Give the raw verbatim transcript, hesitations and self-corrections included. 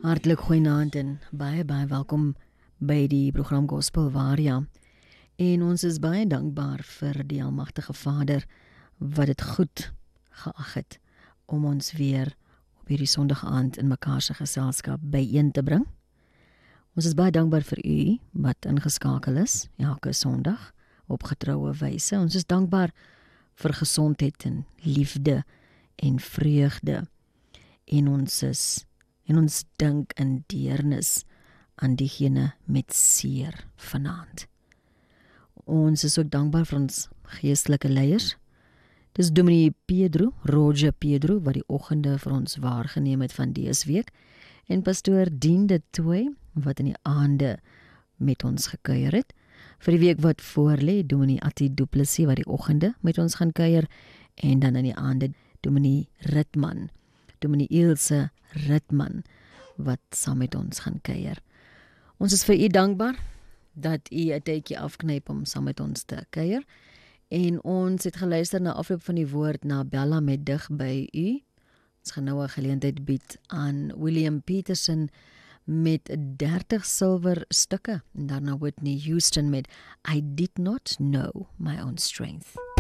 Hartlik goeienaand en baie baie welkom by die program Gospel Varia. En ons is baie dankbaar vir die Almagtige Vader wat dit goed geag het om ons weer op hierdie Sondag aand in mekaar se geselskap byeen te bring. Ons is baie dankbaar vir u wat ingeskakel is elke Sondag op getroue wyse. Ons is dankbaar vir gesondheid en liefde en vreugde. En ons is en ons dink in deernis aan diegene met seer vanaand. Ons is ook dankbaar vir ons geestelike leiers. Dis Dominee Pedro, Roger Pedro, wat die oggende vir ons waargeneem het van dese week, en pastoor Dien de Toey, wat in die aande met ons gekuier het. Vir die week wat voorlê, Dominee Attie Du Plessis, wat die oggende met ons gaan kuier, en dan in die aande Dominee Ritman, Dominee Ilse Ritman, wat saam met ons gaan kuier. Ons is vir u dankbaar dat u 'n tydjie afknyp om saam met ons te kuier. En ons het geluister na afloop van die woord na Bella met dig by u. Ons gaan nou 'n geleentheid bied aan William Peterson met dertig silwer stukke. En daarna Whitney Houston met I Did Not Know My Own Strength.